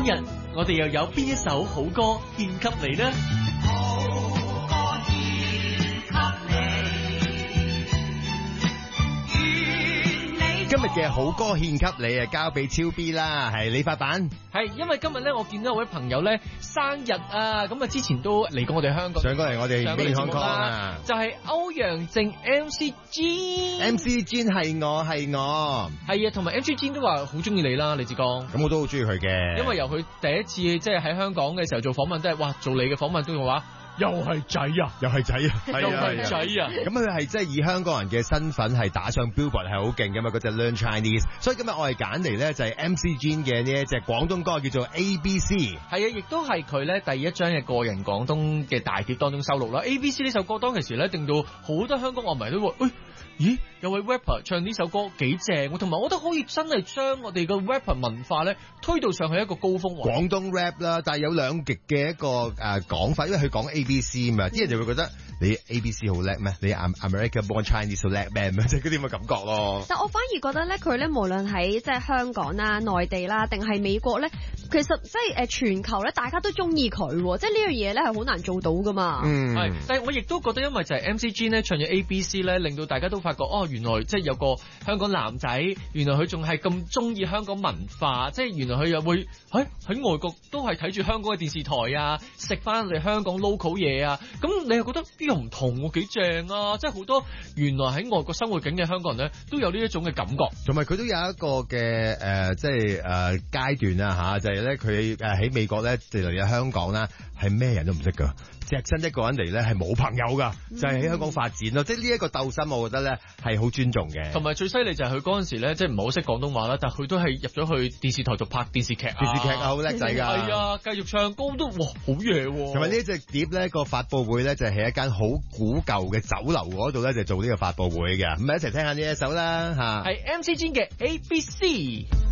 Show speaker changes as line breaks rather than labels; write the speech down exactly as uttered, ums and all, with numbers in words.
日我哋又有邊一首好歌獻給你呢？
今日嘅好歌獻給你啊，交俾超 B 啦，係你發版。
係因為今日咧，我見到有位朋友咧生日啊，咁啊之前都嚟過我哋香港，
上過嚟我哋
上過嚟節目啦，
啊，
就係歐陽靖 M C Jin。
M C Jin 係我係我，
係啊，同埋 M C Jin 都話好中意你啦，李志剛。
咁我都好中意佢嘅，
因為由佢第一次即係喺香港嘅時候做訪問，都係哇做你嘅訪問都嘅話。又係仔啊，
又係仔啊，
又係仔啊！
咁佢係即係以香港人嘅身份係打上 Billboard 係好勁㗎嘛，嗰隻 Learn Chinese。所以今日我係揀嚟咧就係 M C Jin 嘅呢一隻廣東歌叫做 A B C。係
啊，亦都係佢咧第一張嘅個人廣東嘅大碟當中收錄啦。A B C 呢首歌當其時咧，令到好多香港樂迷都話：，誒、哎，咦，有位 rapper 唱呢首歌幾正，同埋我覺得可以真係將我哋嘅 rapper 文化咧推到上去一個高峰。
廣東 rap 啦，但係有兩極嘅一個誒講法，因為佢講 A B C 嘛，啲人就會覺得你 A B C 好叻咩？你 America Born Chinese 好叻咩？即係嗰啲咁嘅感覺咯。
但我反而覺得咧，佢咧無論喺即係香港啦、內地啦，定係美國咧，其實即係誒全球咧，大家都中意佢，即係呢樣嘢咧係好難做到噶嘛。
嗯，
係，但係我亦都覺得，因為就係 M C Jin 咧唱咗 A B C 咧，令到大家都發覺哦，原來即係有個香港男仔，原來佢仲係咁中意香港文化，即係原來佢又會喺喺外國都係睇住香港嘅電視台啊，食翻我哋香港 local 嘢啊，咁你又覺得呢個唔同喎，幾正啊！即係好多原來喺外國生活緊嘅香港人咧，都有呢一種嘅感覺。
同埋佢都有一個嘅誒、呃，即係誒、呃、階段啊嚇，就係咧佢誒喺美國咧，就嚟喺香港啦，係咩人都唔識噶。隻身一個人嚟咧係冇朋友噶，就係、是、喺香港發展咯。即係呢一個鬥心，我覺得咧係好尊重嘅。
同埋最犀利就係佢嗰陣時咧，即係唔係好識廣東話啦，但係佢都係入咗去電視台度拍電視劇啊。
電視劇啊，好叻仔㗎。
係啊，繼續唱歌都哇好嘢喎。
同埋呢隻碟咧個發佈會咧就係喺一間好古舊嘅酒樓嗰度咧就做呢個發佈會嘅。咁咪一齊聽下呢一首啦嚇。
係 M C Jin 嘅 A B C。